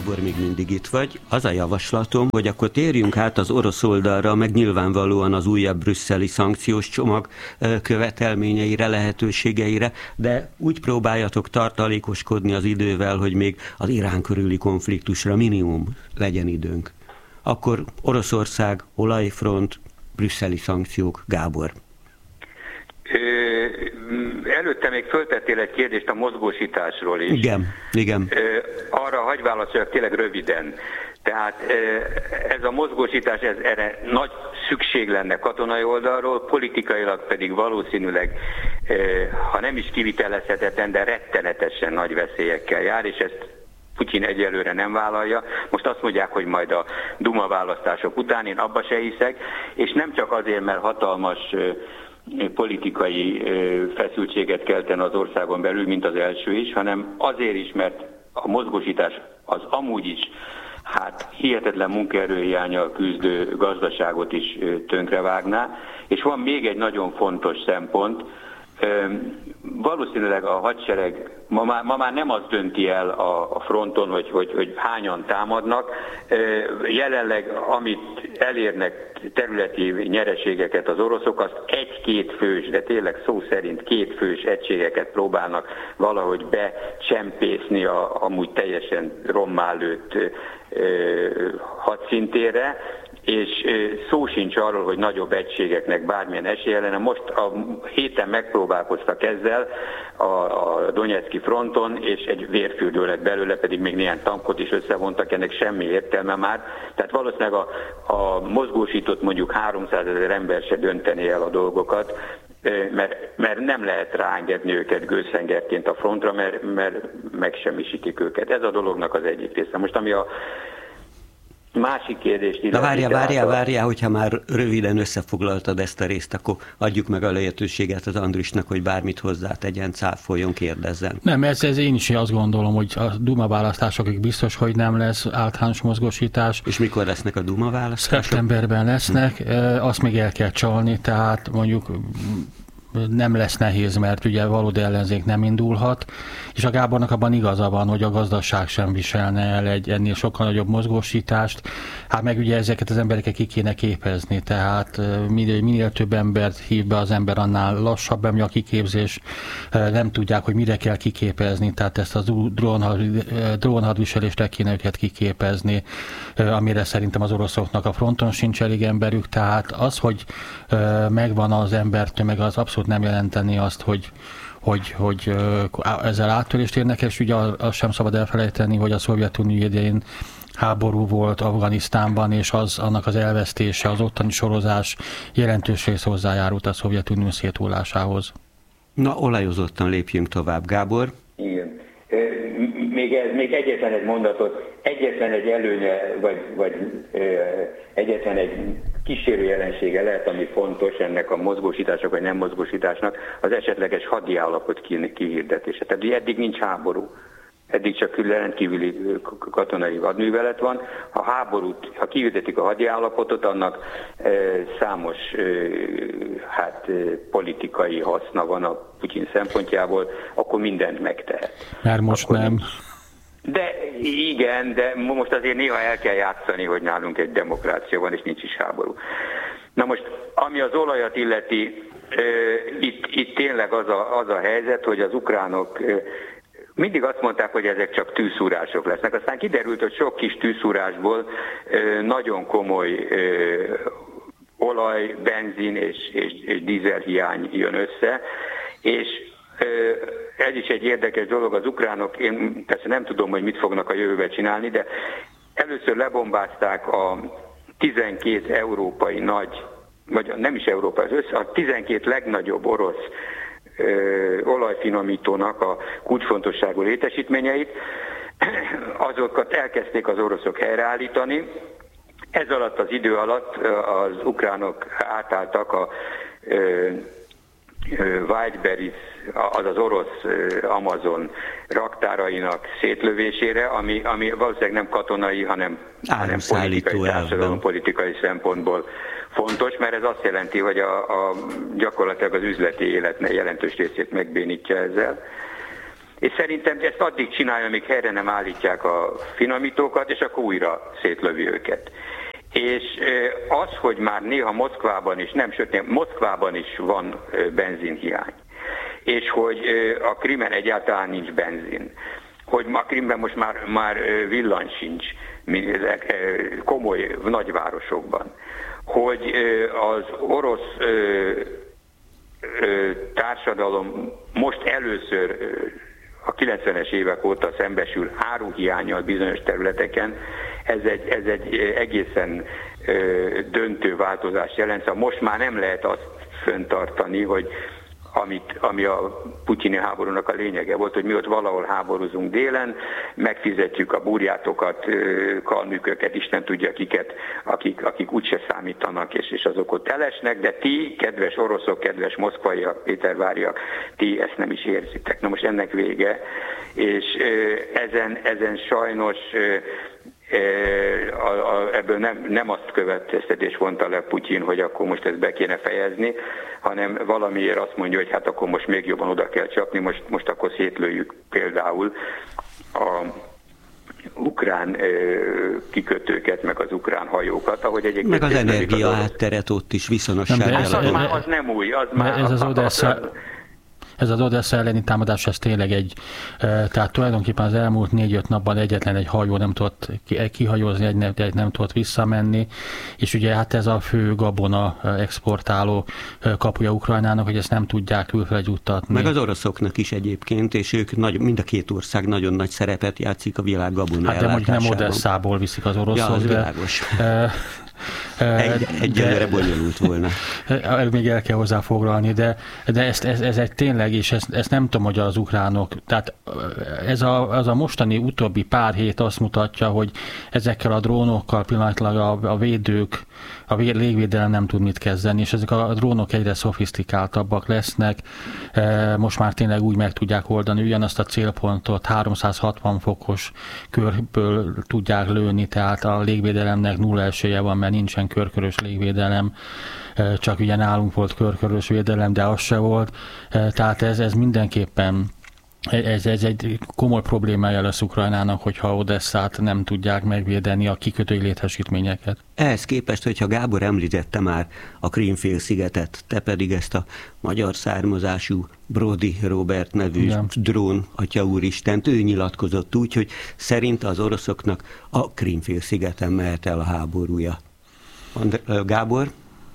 Gábor, még mindig itt vagy. Az a javaslatom, hogy akkor térjünk át az orosz oldalra, meg nyilvánvalóan az újabb brüsszeli szankciós csomag követelményeire, lehetőségeire, de úgy próbáljatok tartalékoskodni az idővel, hogy még az Irán körüli konfliktusra minimum legyen időnk. Akkor Oroszország, olajfront, brüsszeli szankciók. Gábor. Előtte még föltettél egy kérdést a mozgósításról is. Igen. Arra hagyj válaszoljak tényleg röviden. Tehát ez a mozgósítás, erre nagy szükség lenne katonai oldalról, politikailag pedig valószínűleg, ha nem is kivitelezhetetlen, de rettenetesen nagy veszélyekkel jár, és ezt Putyin egyelőre nem vállalja. Most azt mondják, hogy majd a Duma választások után, én abba se hiszek, és nem csak azért, mert hatalmas politikai feszültséget kelten az országon belül, mint az első is, hanem azért is, mert a mozgósítás az amúgy is hihetetlen munkaerőhiánnyal küzdő gazdaságot is tönkrevágná. És van még egy nagyon fontos szempont, valószínűleg a hadsereg ma már nem az dönti el a fronton, hogy hányan támadnak. Jelenleg, amit elérnek területi nyereségeket az oroszok, azt egy-két fős, de tényleg szó szerint 2 fős egységeket próbálnak valahogy becsempészni amúgy teljesen rommá lőtt hadszintére, és szó sincs arról, hogy nagyobb egységeknek bármilyen esélye lenne. Most a héten megpróbálkoztak ezzel a Donetszki fronton, és egy vérfürdő lett belőle, pedig még néhány tankot is összevontak, ennek semmi értelme már. Tehát valószínűleg a mozgósított mondjuk 300 000 ember se döntené el a dolgokat, mert nem lehet ráengedni őket gőzhengerként a frontra, mert megsemmisítik őket. Ez a dolognak az egyik része. Most ami a másik kérdést... Na várjál, hogyha már röviden összefoglaltad ezt a részt, akkor adjuk meg a lehetőséget az Andrisnak, hogy bármit hozzátegyen, cáfoljon, kérdezzen. Nem, ez én is azt gondolom, hogy a Duma választásokig biztos, hogy nem lesz általános mozgósítás. És mikor lesznek a Duma választások? Szeptemberben lesznek, azt még el kell csalni, tehát mondjuk nem lesz nehéz, mert ugye valódi ellenzék nem indulhat, és a Gábornak abban igaza van, hogy a gazdaság sem viselne el ennél sokkal nagyobb mozgósítást, meg ugye ezeket az embereket ki kéne képezni, tehát minél több embert hív be az ember, annál lassabb a kiképzés, nem tudják, hogy mire kell kiképezni, tehát ezt a drónhadviselést kéne őket kiképezni, amire szerintem az oroszoknak a fronton sincs elég emberük, tehát az, hogy megvan az embertömeg, az abszolút nem jelenteni azt, hogy ezzel áttörést érnek, és ugye azt sem szabad elfelejteni, hogy a Szovjetunió idején háború volt Afganisztánban, és annak az elvesztése, az ottani sorozás jelentős rész hozzájárult a Szovjetunió széthullásához. Na, olajozottan lépjünk tovább, Gábor. Igen. Még egyetlen egy mondatot, egyetlen egy előnye, vagy egyetlen egy kísérő jelensége lehet, ami fontos ennek a mozgósításnak, vagy nem mozgósításnak, az esetleges hadiállapot kihirdetése. Tehát eddig nincs háború. Eddig csak rendkívüli katonai hadművelet van. Ha kihirdetik a hadiállapotot, annak számos politikai haszna van a Putyin szempontjából, akkor mindent megtehet. Mert most akkor nem. De igen, de most azért néha el kell játszani, hogy nálunk egy demokrácia van, és nincs is háború. Na most, ami az olajat illeti, itt tényleg az a helyzet, hogy az ukránok mindig azt mondták, hogy ezek csak tűzszúrások lesznek. Aztán kiderült, hogy sok kis tűzszúrásból nagyon komoly olaj, benzin és dízelhiány jön össze, és ez is egy érdekes dolog, az ukránok, én persze nem tudom, hogy mit fognak a jövőben csinálni, de először lebombázták a 12 európai nagy, vagy nem is európai, a 12 legnagyobb orosz olajfinomítónak a kulcsfontosságú létesítményeit, azokat elkezdték az oroszok helyreállítani. Ez alatt az idő alatt az ukránok átálltak a Wildberries, az orosz Amazon raktárainak szétlövésére, ami valószínűleg nem katonai, hanem politikai szempontból fontos, mert ez azt jelenti, hogy gyakorlatilag az üzleti élet jelentős részét megbénítja ezzel. És szerintem ezt addig csinálja, amíg helyre nem állítják a finomítókat, és akkor újra szétlövi őket. És az, hogy már néha Moszkvában is, Moszkvában is van benzinhiány, és hogy a Krimen egyáltalán nincs benzin, hogy a Krimben most már villany sincs, komoly nagyvárosokban, hogy az orosz társadalom most először a 90-es évek óta szembesül áruhiánnyal bizonyos területeken, ez egy egészen döntő változást jelent. Szóval most már nem lehet azt fenntartani, hogy ami a putyini háborúnak a lényege volt, hogy mi ott valahol háborúzunk délen, megfizetjük a burjátokat, kalműköket, Isten tudja kiket, akik úgyse számítanak, és azok ott elesnek, de ti, kedves oroszok, kedves moszkvaiak, péterváriak, ti ezt nem is érzitek. Na most ennek vége, és ezen sajnos ebből nem azt következtetés vonta le Putyin, hogy akkor most ezt be kéne fejezni, hanem valamiért azt mondja, hogy hát akkor most még jobban oda kell csapni, most akkor szétlőjük például a ukrán kikötőket, meg az ukrán hajókat, ahogy egyébként... Meg az energia átteret ott is viszonossággal. Az nem új, az már... Ez az Odessa elleni támadás, ez tényleg tehát tulajdonképpen az elmúlt 4-5 napban egyetlen egy hajó nem tudott kihajózni, nem tudott visszamenni, és ugye hát ez a fő gabona exportáló kapuja Ukrajnának, hogy ezt nem tudják külföldre juttatni. Meg az oroszoknak is egyébként, és ők mind a két ország nagyon nagy szerepet játszik a világ gabona ellátásában. De mondjuk nem Odesszából viszik az oroszok. Ja, az világos. Egyelőre bonyolult volna. Még el kell hozzá foglalni, de ez egy tényleg, és ezt nem tudom, hogy az ukránok, tehát az a mostani utóbbi pár hét azt mutatja, hogy ezekkel a drónokkal pillanatilag a védők, a légvédelem nem tud mit kezdeni, és ezek a drónok egyre szofisztikáltabbak lesznek, most már tényleg úgy meg tudják oldani, ugyanazt a célpontot 360 fokos körből tudják lőni, tehát a légvédelemnek nulla esélye van, mert nincsen körkörös légvédelem, csak ugye nálunk volt körkörös védelem, de az se volt, tehát ez mindenképpen ez egy komoly problémája lesz Ukrajnának, hogyha Odesszát nem tudják megvédeni a kikötői létesítményeket. Ehhez képest, hogyha Gábor említette már a Krím-félszigetet, te pedig ezt a magyar származású Brody Robert nevű drón atya úristent, ő nyilatkozott úgy, hogy szerint az oroszoknak a Krím-félszigeten mehet el a háborúja. Gábor?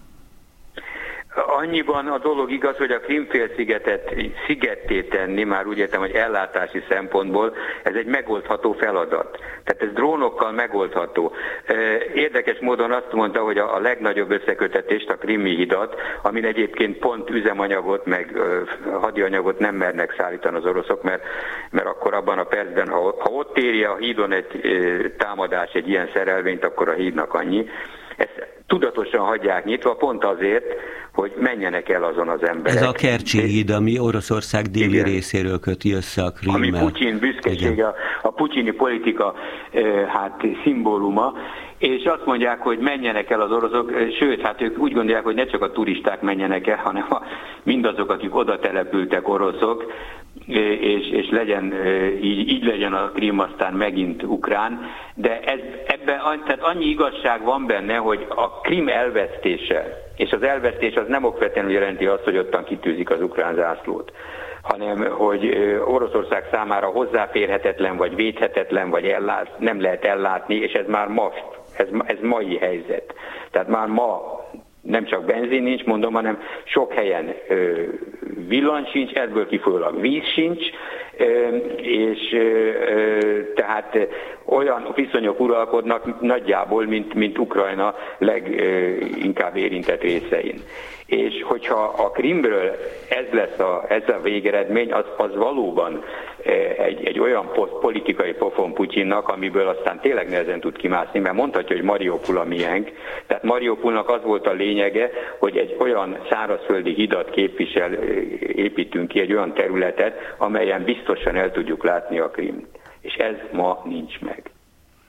Annyiban a dolog igaz, hogy a Krím-félszigetet szigetté tenni, már úgy értem, hogy ellátási szempontból, ez egy megoldható feladat. Tehát ez drónokkal megoldható. Érdekes módon azt mondta, hogy a legnagyobb összekötetést, a Krími hidat, amin egyébként pont üzemanyagot, meg hadianyagot nem mernek szállítani az oroszok, mert akkor abban a percben, ha ott éri a hídon egy támadás, egy ilyen szerelvényt, akkor a hídnak annyi. Ezt tudatosan hagyják nyitva, pont azért, hogy menjenek el azon az emberek. Ez a Kercsi híd, ami Oroszország déli részéről köti össze a Krímmel. Ami Putyin büszkesége, a putyini politika szimbóluma, és azt mondják, hogy menjenek el az oroszok, sőt, hát ők úgy gondolják, hogy ne csak a turisták menjenek el, hanem mindazok, akik oda települtek oroszok, és legyen, így legyen a Krím aztán megint ukrán, de ebben tehát annyi igazság van benne, hogy a Krím elvesztése, és az elvesztés az nem okvetlenül jelenti azt, hogy ottan kitűzik az ukrán zászlót, hanem hogy Oroszország számára hozzáférhetetlen, vagy védhetetlen, vagy nem lehet ellátni, és ez már most, ez mai helyzet. Tehát már ma nem csak benzin nincs, mondom, hanem sok helyen villany sincs, ebből kifolyólag víz sincs, és tehát olyan viszonyok uralkodnak nagyjából, mint Ukrajna leginkább érintett részein. És hogyha a Krímről ez a végeredmény, az valóban egy olyan politikai pofon Putyinnak, amiből aztán tényleg nehezen tud kimászni, mert mondhatja, hogy Mariupol a miénk. Tehát Mariupolnak az volt a lényege, hogy egy olyan szárazföldi hidat építünk ki, egy olyan területet, amelyen biztosan el tudjuk látni a Krímt. És ez ma nincs meg.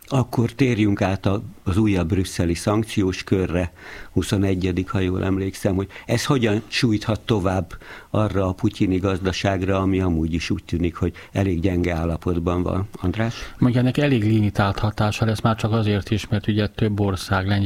Akkor térjünk át az újabb brüsszeli szankciós körre, 21. ha jól emlékszem, hogy ez hogyan sújthat tovább arra a putyini gazdaságra, ami amúgy is úgy tűnik, hogy elég gyenge állapotban van. András? Mondjuk ennek elég limitált hatása lesz már csak azért is, mert ugye több ország,